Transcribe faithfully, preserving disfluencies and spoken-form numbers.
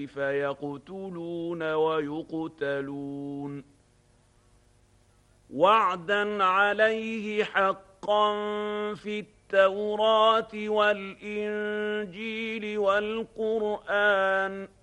فيقتلون ويقتلون وعدا عليه حقا في التوراة والإنجيل والقرآن